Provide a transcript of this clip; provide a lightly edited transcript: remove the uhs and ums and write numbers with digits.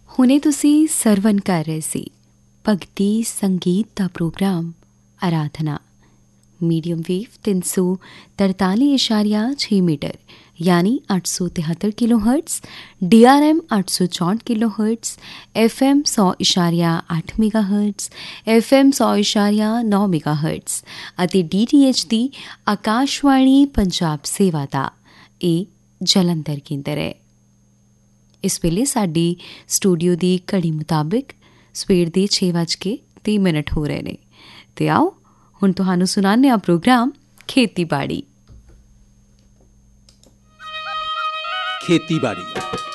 ਹੁਣੇ ਤੁਸੀਂ ਸਰਵਨ ਕਰ ਰਹੇ ਸੀ ਭਗਤੀ ਸੰਗੀਤ ਦਾ ਪ੍ਰੋਗਰਾਮ ਆਰਾਧਨਾ ਮੀਡੀਅਮ ਵੇਵ 343.6 ਮੀਟਰ यानी 873 kilo hertz, DRM 864 kilo hertz, FM 100.8 mega hertz, FM 100.9 mega hertz ਅਤੇ DTH ਦੀ ਆਕਾਸ਼ਵਾਣੀ ਪੰਜਾਬ ਸੇਵਾ ਦਾ ਇਹ ਜਲੰਧਰ ਕੇਂਦਰ ਹੈ। ਇਸ ਵੇਲੇ ਸਾਡੀ ਸਟੂਡੀਓ ਦੀ ਘੜੀ ਮੁਤਾਬਿਕ ਸਵੇਰ ਦੇ 6:03 ਹੋ ਰਹੇ ਨੇ ਤੇ ਆਓ ਹੁਣ ਤੁਹਾਨੂੰ ਸੁਣਾਉਂਦੇ ਹਾਂ ਪ੍ਰੋਗਰਾਮ ਖੇਤੀਬਾੜੀ।